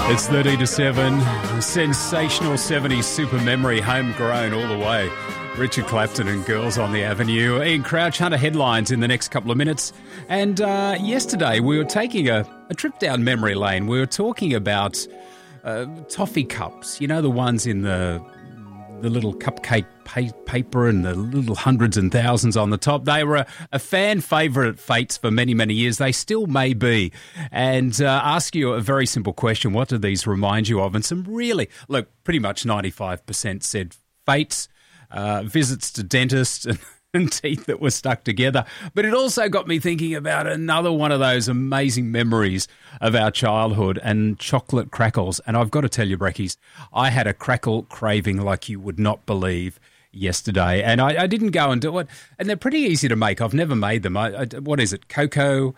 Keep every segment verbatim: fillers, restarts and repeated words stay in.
It's thirty to seven. Sensational seventies super memory, homegrown all the way. Richard Clapton and Girls on the Avenue. Ian Crouch, Hunter headlines in the next couple of minutes. And uh, yesterday we were taking a, a trip down memory lane. We were talking about uh, toffee cups. You know, the ones in the the little cupcake pa- paper and the little hundreds and thousands on the top. They were a, a fan favourite at Fates for many, many years. They still may be. And uh, ask you a very simple question. What do these remind you of? And some really, look, pretty much ninety-five percent said Fates, uh, visits to dentists and, and teeth that were stuck together. But it also got me thinking about another one of those amazing memories of our childhood and chocolate crackles. And I've got to tell you, Brekkies, I had a crackle craving like you would not believe yesterday. And I, I didn't go and do it. And they're pretty easy to make. I've never made them. I, I, what is it? Cocoa,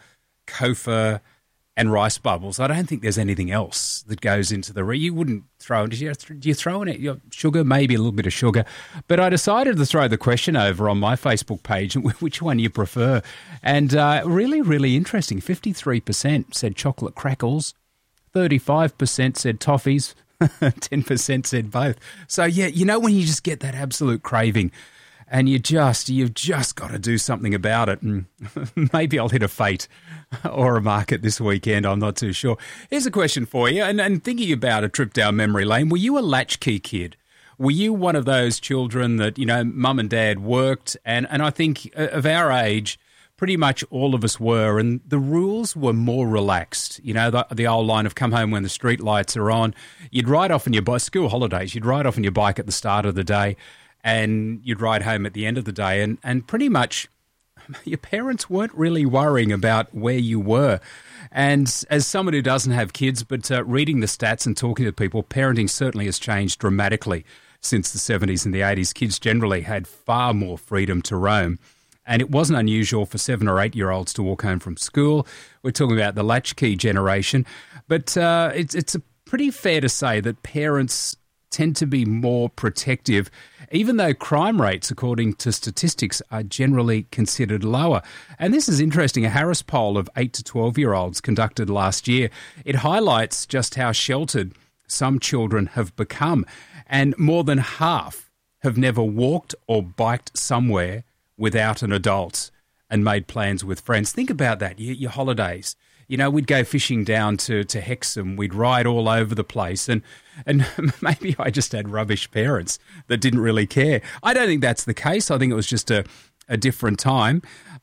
Kofa, and rice bubbles. I don't think there's anything else that goes into the... Re- you wouldn't throw... Did you, do you throw in it? Your sugar? Maybe a little bit of sugar. But I decided to throw the question over on my Facebook page, which one you prefer. And uh, really, really interesting. fifty-three percent said chocolate crackles. thirty-five percent said toffees. ten percent said both. So, yeah, you know when you just get that absolute craving and you just, you've just got to do something about it. And maybe I'll hit a Fate or a Market this weekend. I'm not too sure. Here's a question for you. And, and thinking about a trip down memory lane, were you a latchkey kid? Were you one of those children that, you know, mum and dad worked? And, and I think of our age, pretty much all of us were. And the rules were more relaxed. You know, the, the old line of come home when the street lights are on. You'd ride off on your bike, school holidays, you'd ride off on your bike at the start of the day. And you'd ride home at the end of the day. And, and pretty much your parents weren't really worrying about where you were. And as someone who doesn't have kids, but uh, reading the stats and talking to people, parenting certainly has changed dramatically since the seventies and the eighties. Kids generally had far more freedom to roam. And it wasn't unusual for seven or eight-year-olds to walk home from school. We're talking about the latchkey generation. But uh, it's, it's a pretty fair to say that parents tend to be more protective, even though crime rates, according to statistics, are generally considered lower. And this is interesting. A Harris poll of eight to twelve-year-olds conducted last year, it highlights just how sheltered some children have become. And more than half have never walked or biked somewhere without an adult and made plans with friends. Think about that, your, your holidays. You know, we'd go fishing down to, to Hexham. We'd ride all over the place. And and maybe I just had rubbish parents that didn't really care. I don't think that's the case. I think it was just a, a different time.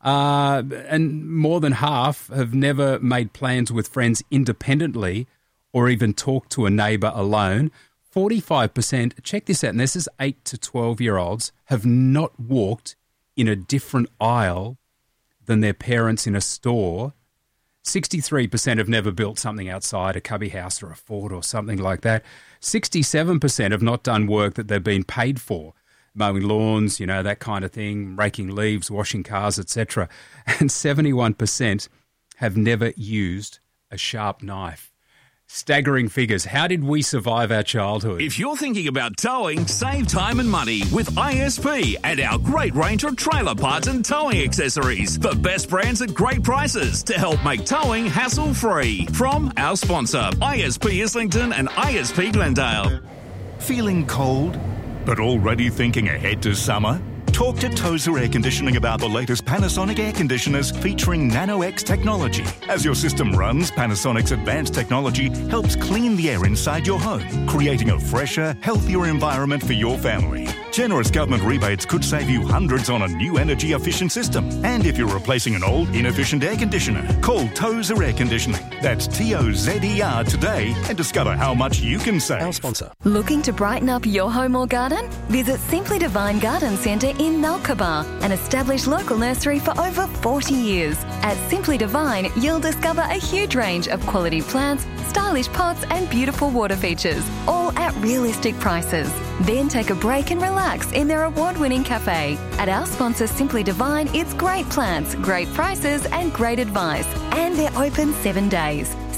Uh, and more than half have never made plans with friends independently or even talked to a neighbour alone. forty-five percent, check this out, and this is eight to twelve-year-olds, have not walked in a different aisle than their parents in a store. sixty-three percent have never built something outside, a cubby house or a fort or something like that. sixty-seven percent have not done work that they've been paid for, mowing lawns, you know, that kind of thing, raking leaves, washing cars, et cetera. And seventy-one percent have never used a sharp knife. Staggering figures. How did we survive our childhood? If you're thinking about towing, save time and money with I S P and our great range of trailer parts and towing accessories. The best brands at great prices to help make towing hassle-free. From our sponsor, I S P Islington and I S P Glendale. Feeling cold, but already thinking ahead to summer? Talk to Tozer Air Conditioning about the latest Panasonic air conditioners featuring Nano-X technology. As your system runs, Panasonic's advanced technology helps clean the air inside your home, creating a fresher, healthier environment for your family. Generous government rebates could save you hundreds on a new energy-efficient system. And if you're replacing an old, inefficient air conditioner, call Tozer Air Conditioning. That's T O Z E R today and discover how much you can save. Our sponsor. Looking to brighten up your home or garden? Visit Simply Divine Garden Centre in Nalkaba, an established local nursery for over forty years. At Simply Divine, you'll discover a huge range of quality plants, stylish pots and beautiful water features, all at realistic prices. Then take a break and relax in their award-winning cafe. At our sponsor Simply Divine, it's great plants, great prices and great advice. And they're open seven days.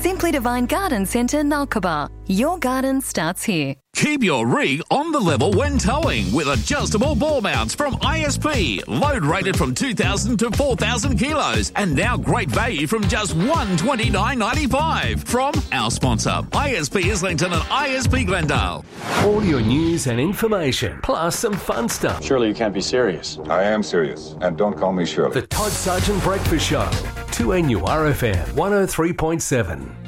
Simply Divine Garden Centre, Nulkaba. Your garden starts here. Keep your rig on the level when towing with adjustable ball mounts from I S P. Load rated from two thousand to four thousand kilos. And now great value from just one hundred twenty-nine dollars ninety-five from our sponsor, I S P Islington and I S P Glendale. All your news and information, plus some fun stuff. Surely you can't be serious. I am serious, and don't call me Shirley. The Todd Sargent Breakfast Show, two N U R F M one oh three point seven.